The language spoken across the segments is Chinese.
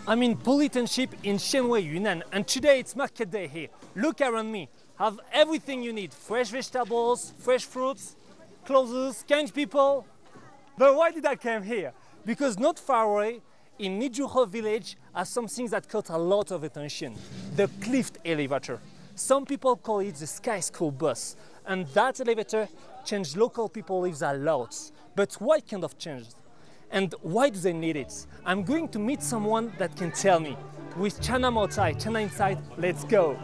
I'm in Puli Township in Shenwei, Yunnan, and today it's market day here. Look around me. Have everything you need. Fresh vegetables, fresh fruits, clothes, kind people. But why did I come here? Because not far away, in Nijuho village, are some things that caught a lot of attention. The lift elevator. Some people call it the Sky School bus. And that elevator changed local people's lives a lot. But what kind of change? And why do they need it? I'm going to meet someone that can tell me. With Chana outside, Chana inside, let's go.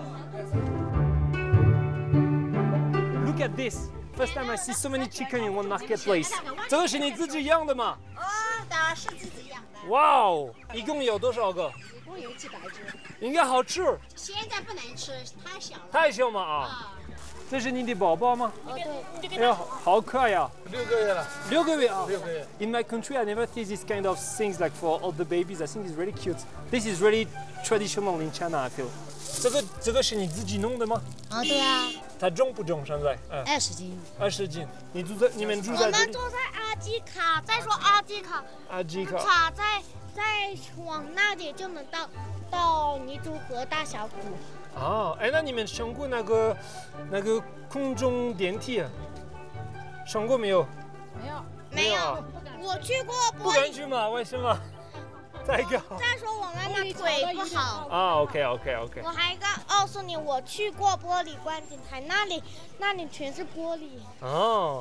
Look at this. First time I see so many chicken in one marketplace. 这个是你自己养的吗？ 当然是自己养的。 哇哦，一共有多少个？ 一共有几百只。 应该好吃。 现在不能吃，太小了。 太小嘛啊！这是你的宝宝吗？ 对。 哎呀，好可爱呀 ！6个月了。 6个月啊 ！6个月。 In my country, I never see this kind of things like for all the babies. I think it's really cute. This is really traditional in China, I feel. 这个是你自己弄的吗？ 对啊。 它重不重？现在 ？20斤。 20斤。你们住在这里？ 我们住在阿基卡。再说阿基卡。 阿基卡。 卡再往那里就能到尼珠河大峡谷。 啊，哎，那你们上过那个空中电梯啊？上过没有？ 没有。我去过。 不敢去嘛？为什么？再说我妈妈腿不好。 啊 ，OK。 我还告诉你，我去过玻璃观景台，那里全是玻璃。 哦。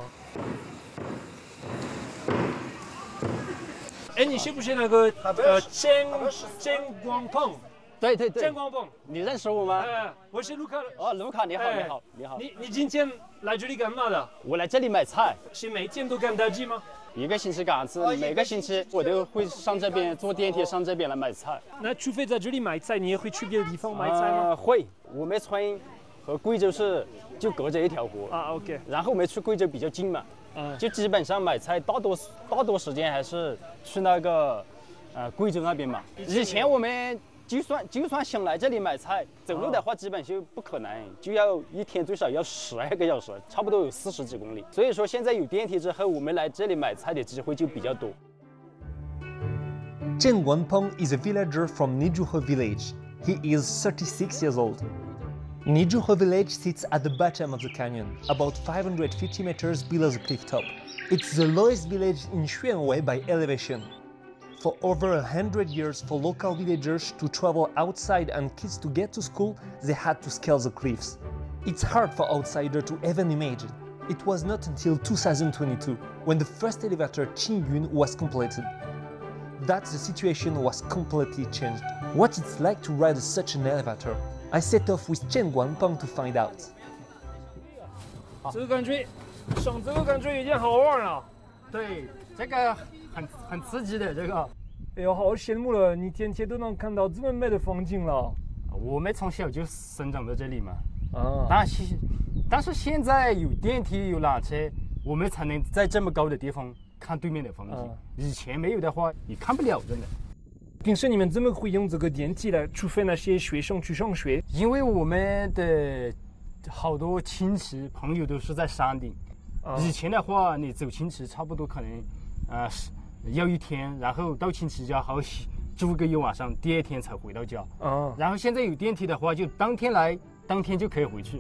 哎，你是不是那个郑光鹏？ 对。 郑光鹏， 你认识我吗？ 我是卢卡。 哦，卢卡，你好。 你今天来这里干嘛的？ 我来这里买菜。 是每天都赶大集吗？ 一个星期赶一次，每个星期我都会上这边坐电梯上这边来买菜。 那除非在这里买菜，你也会去别的地方买菜吗？ 会，我们村和贵州市就隔着一条河啊。OK。 然后我们去贵州比较近嘛，就基本上买菜大多时间还是去那个贵州那边嘛。以前我们就算想来这里买菜，走路的话基本就不可能，就要一天最少要12个小时，差不多有40几公里。所以说现在有电梯之后，我们来这里买菜的机会就比较多。 Chen Guanpeng is a villager from Nijuho village. He is 36 years old. Nijuho village sits at the bottom of the canyon, about 550 meters below the cliff top. It's the lowest village in Xuanwei by elevation. For over 100 years, for local villagers to travel outside and kids to get to school, they had to scale the cliffs. It's hard for outsiders to even imagine. It was not until 2022 when the first elevator Qingyun was completed that the situation was completely changed. What it's like to ride such an elevator, I set off with Chen Guanpeng to find out. 这个感觉，上这个感觉有点好玩啊。 对，这个很刺激的这个。 哎呦，好羡慕了！你天天都能看到这么美的风景了。 我们从小就生长在这里嘛。 啊。 但是现在有电梯有缆车，我们才能在这么高的地方看对面的风景。以前没有的话，你看不了，真的。 平时你们怎么会用这个电梯呢？除非那些学生去上学。 因为我们的好多亲戚朋友都是在山顶。以前的话，你走亲戚差不多可能要一天，然后到亲戚家好住个一晚上，第二天才回到家。然后现在有电梯的话，就当天来，当天就可以回去。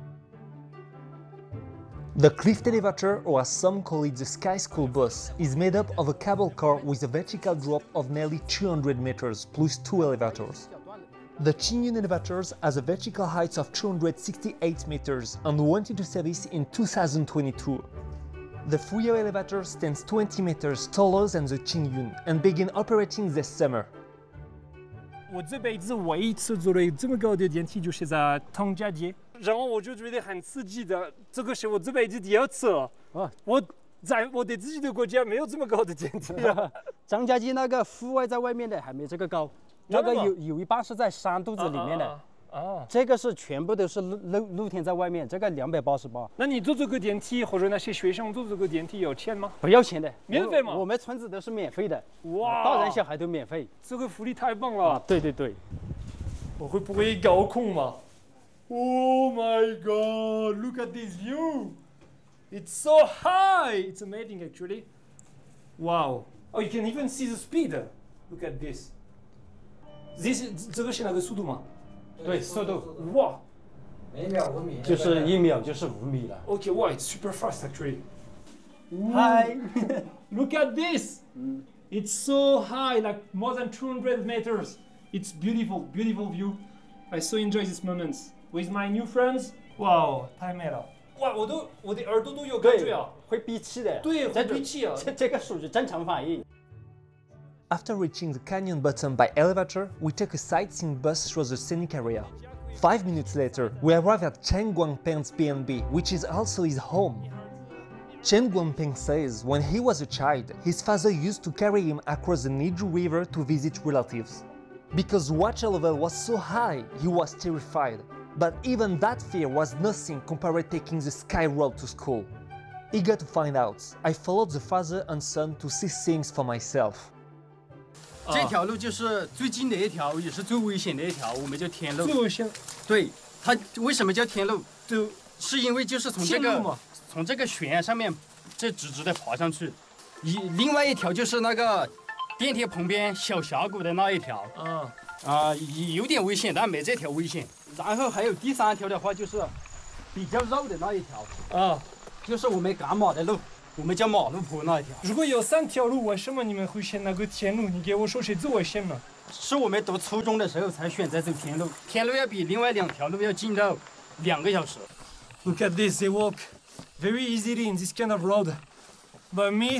The Clift elevator, or as some call it the Sky School bus, is made up of a cable car with a vertical drop of nearly 200 meters plus 2 elevators. The Qingyun elevators has a vertical height of 268 meters and went into service in 2022. The Fuyao elevator stands 20 meters taller than the Qingyun and began operating this summer. 我这辈子唯一一次坐了这么高的电梯就是在汤家街，然后我就觉得很刺激的，这个是我这辈子第2次了。我在我的自己的国家没有这么高的电梯啊。 张家界那个户外在外面的还没这个高，那个有一半是在山肚子里面的。这个是全部都是露天在外面，这个288。 那你坐这个电梯或者那些学生坐这个电梯有钱吗？ 不要钱的， 免费吗？ 我们村子都是免费的， 哇， 大人小孩都免费。 这个福利太棒了。 对。 我会不会高空嘛 ？Oh my God! Look at this view. It's so high. It's amazing, actually. Wow. Oh, you can even see the speed. Look at this. 这个是那个速度吗？ 对，速度哇每秒5米， 就是1秒就是5米了。 ，OK， 哇，it's super fast actually. Hi. Look at this. It's so high, like more than 200 meters. It's beautiful, beautiful view. I so enjoy these moments with my new friends. Wow， 太美了！哇，我的耳朵都有感觉啊！ 会闭气的。 对，会闭气啊！ 这个属于正常反应。 After reaching the canyon bottom by elevator, we took a sightseeing bus through the scenic area. 5 minutes later, we arrived at Chen Guangpeng's B&B, which is also his home. Chen Guangpeng says when he was a child, his father used to carry him across the Niju River to visit relatives. Because water level was so high, he was terrified. But even that fear was nothing compared to taking the Sky Road to school. Eager to find out, I followed the father and son to see things for myself. 这条路就是最近的一条，也是最危险的一条，我们叫天路。 最危险。 对，它为什么叫天路？就是因为就是从这个天路嘛悬崖上面，这直直的爬上去。另外一条就是那个电梯旁边小峡谷的那一条。有点危险，但没这条危险。然后还有第3条的话，就是比较绕的那一条。就是我们赶马的路。 我们叫马路坡那一条。 如果有3条路，为什么你们会选那个天路？你给我说谁最危险呢？ 是我们读初中的时候才选择走天路，天路要比另外2条路要近到2个小时。 Look at this, they walk very easily in this kind of road. But me,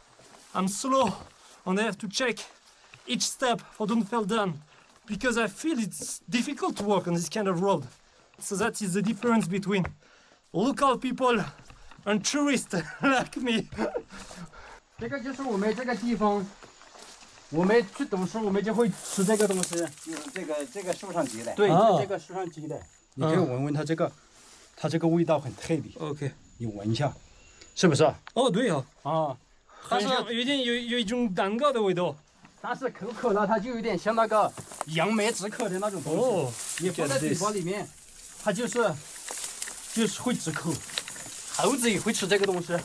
I'm slow, and I have to check each step for don't fall down, because I feel it's difficult to walk on this kind of road. So that is the difference between local people and tourists like me. 这个就是我们这个地方，我们去读书，我们就会吃这个东西， 就是这个树上结的。 对，就这个树上结的。你可以闻闻它这个，它这个味道很特别。 OK， 你闻一下，是不是？ 哦，对哦， 但是有一种蛋糕的味道。 但是口渴了，它就有点像那个杨梅止渴的那种东西。你放在嘴巴里面，它就是会止渴。 猴子也会吃这个东西。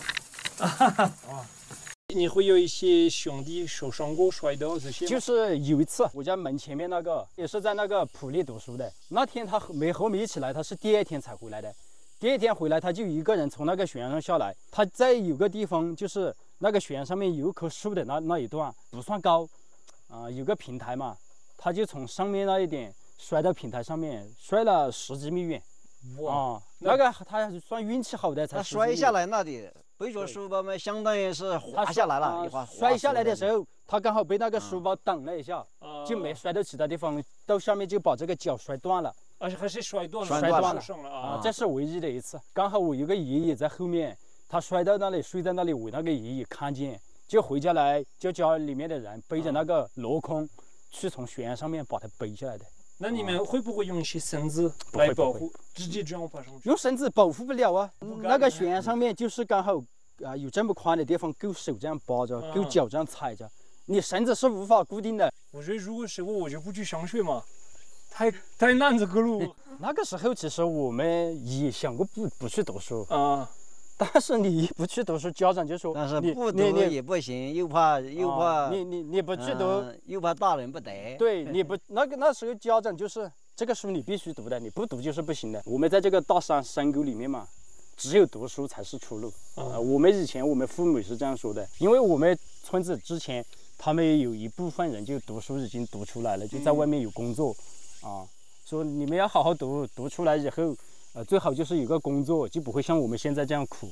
你会有一些兄弟受伤过、摔倒这些吗？ 就是有一次，我家门前面那个也是在那个普利读书的。那天他没和我们一起来，他是第2天才回来的。第2天回来，他就一个人从那个悬崖上下来。他在有个地方，就是那个悬崖上面有一棵树的那一段不算高，有个平台嘛，他就从上面那一点摔到平台上面，摔了10几米远。 哇，那个他算运气好的才。 他摔下来那里背着书包嘛，相当于是滑下来了， 摔下来的时候，他刚好被那个书包挡了一下，就没摔到其他地方，到下面就把这个脚摔断了。 还是摔断了。这是唯一的一次。刚好我有个爷爷在后面，他摔到那里，睡在那里，我那个爷爷看见，就回家来，叫家里面的人背着那个箩筐，去从悬崖上面把他背下来的。 那你们会不会用一些绳子来保护？直接这样爬上去？ 用绳子保护不了啊！那个悬崖上面就是刚好有这么宽的地方，够手这样扒着，够脚这样踩着，你绳子是无法固定的。 我觉得如果是我就不去上学嘛，太难这个路。 那个时候其实我们也想过不去读书但是你不去读书，家长就说， 但是不读也不行，又怕你不去读， 又怕大人不得。 对，你不那时候家长就是这个书你必须读的，你不读就是不行的。我们在这个大山沟里面嘛，只有读书才是出路。我们以前我们父母是这样说的，因为我们村子之前他们有一部分人就读书已经读出来了，就在外面有工作说你们要好好读，读出来以后。 最好就是有个工作，就不会像我们现在这样苦。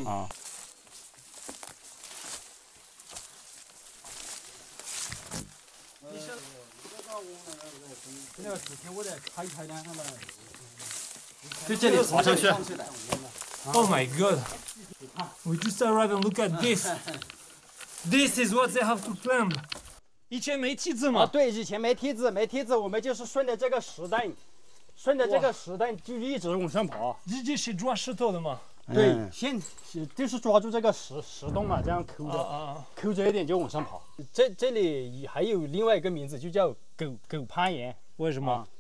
那个纸条我得拆一拆呢，他们就这里爬上去。 Oh my God! We just arrived and look at this. This is what they have to climb. 以前没梯子嘛？ 对，以前没梯子，我们就是顺着这个石凳。 顺着这个石凳就一直往上爬， 直接是抓石头的嘛？ 对，就是抓住这个石洞嘛，这样抠着一点就往上爬。这里还有另外一个名字，就叫狗攀岩。 为什么？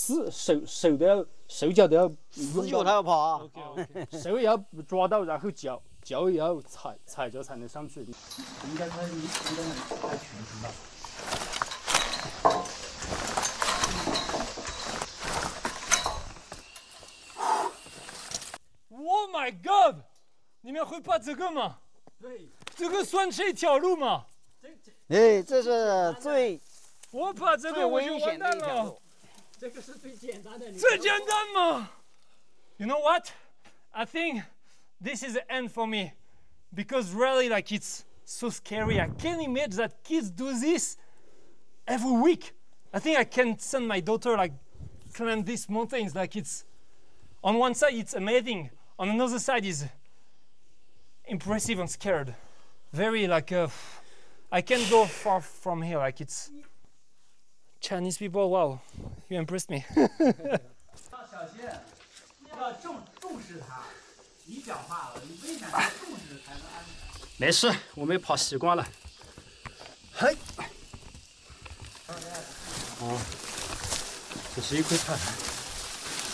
手脚都要死脚都要爬。 手也要抓到，然后脚也要踩着才能上去。应该能全程吧。 们会爬这个吗？对，这个算是一条路吗？ 哎，这是最我爬这个我就完蛋了。 这个是最简单的。 最简单吗 ？You know what? I think this is the end for me because really, like, it's so scary. I can't imagine that kids do this every week. I think I can send my daughter like climb these mountains. Like it's on one side it's amazing, on another side is impressive and scared. Very like I can't go far from here. Like it's Chinese people. Wow, you impressed me. 小心，要重视它。你讲话了，你非常重视才能安全。 没事，我们爬习惯了。嘿。哦，这是一块盘。